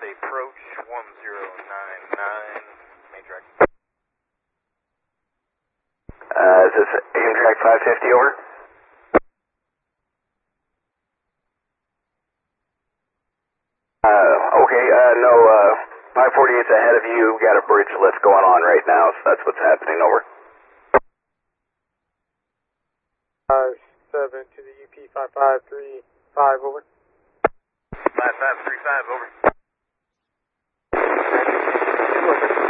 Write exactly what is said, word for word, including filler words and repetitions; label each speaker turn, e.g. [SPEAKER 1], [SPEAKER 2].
[SPEAKER 1] approach one zero nine nine, main track.
[SPEAKER 2] Uh, is this Amtrak five fifty over? Uh, okay, uh, no, uh, five forty-eight's ahead of you, got a bridge lift going on right now, so that's what's happening, over.
[SPEAKER 3] five seven to the U P five five three five, over.
[SPEAKER 1] five five three five, over.